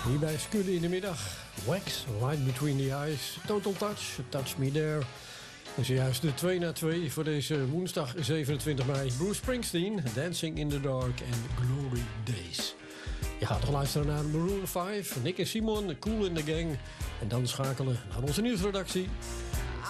Hier bij Scully in de middag. Wax, Light Between the Eyes, Total Touch, Touch Me There. En zojuist de 2 na 2 voor deze woensdag 27 mei. Bruce Springsteen, Dancing in the Dark en Glory Days. Je gaat nog luisteren naar Maroon 5, Nick en Simon, Cool in the Gang. En dan schakelen naar onze nieuwsredactie.